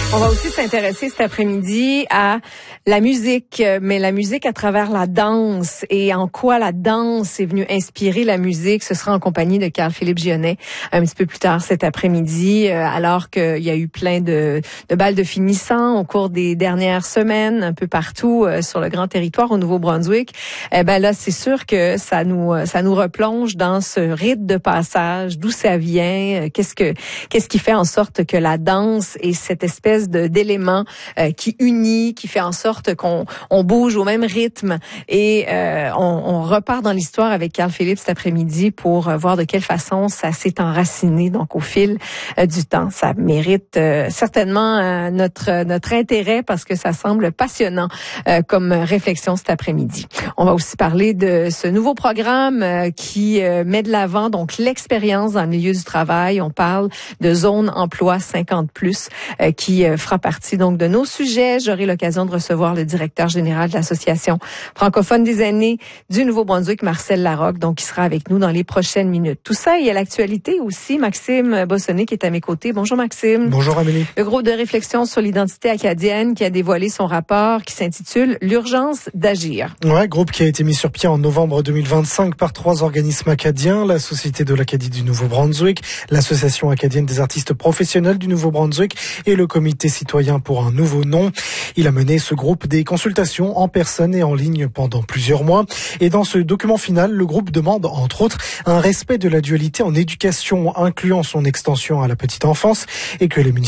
On va aussi s'intéresser cet après-midi à la musique, mais la musique à travers la danse et en quoi la danse est venue inspirer la musique. Ce sera en compagnie de Carl-Philippe Gionnet un petit peu plus tard cet après-midi, alors qu'il y a eu plein de balles de finissants au cours des dernières semaines, un peu partout sur le grand territoire au Nouveau-Brunswick. Là, c'est sûr que ça nous replonge dans ce rite de passage, d'où ça vient, qu'est-ce qui fait en sorte que la danse est cette espèce d'élément qui unit, qui fait en sorte qu'on bouge au même rythme. Et on repart dans l'histoire avec Carl-Philippe cet après-midi pour voir de quelle façon ça s'est enraciné donc au fil du temps. Ça mérite certainement notre intérêt parce que ça semble passionnant comme réflexion cet après-midi. On va aussi parler de ce nouveau programme qui met de l'avant donc l'expérience dans le milieu du travail. On parle de zone emploi 50+, qui fera partie donc de nos sujets. J'aurai l'occasion de recevoir le directeur général de l'Association francophone des aînés du Nouveau-Brunswick, Marcel Larocque, donc qui sera avec nous dans les prochaines minutes. Tout ça, il y a l'actualité aussi. Maxime Bossonnet qui est à mes côtés. Bonjour Maxime. Bonjour Amélie. Le groupe de réflexion sur l'identité acadienne qui a dévoilé son rapport qui s'intitule « L'urgence d'agir ». Ouais, groupe qui a été mis sur pied en novembre 2025 par 3 organismes acadiens, la Société de l'Acadie du Nouveau-Brunswick, l'Association acadienne des artistes professionnels du Nouveau-Brunswick et le Comité citoyen pour un nouveau nom. Il a mené ce groupe des consultations en personne et en ligne pendant plusieurs mois. Et dans ce document final, le groupe demande, entre autres, un respect de la dualité en éducation, incluant son extension à la petite enfance, et que les